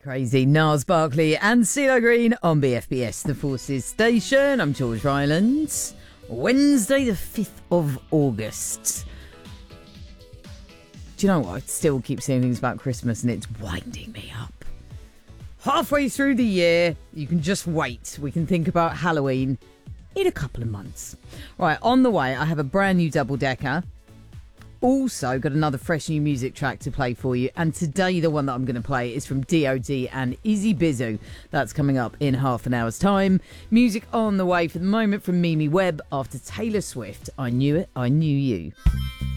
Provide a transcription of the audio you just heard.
Crazy, Nars Barkley and CeeLo Green on BFBS, the Forces Station. I'm George Rylands. Wednesday the 5th of August. Do you know what? I still keep saying things about Christmas and it's winding me up. Halfway through the year, you can just wait. We can think about Halloween in a couple of months. Right, on the way, I have a brand new double-decker. Also got another fresh new music track to play for you, and today the one that I'm going to play is from DOD and Izzy Bizzo. That's coming up in half an hour's time. Music on the way for the moment from Mimi Webb after Taylor Swift. I Knew It, I Knew You.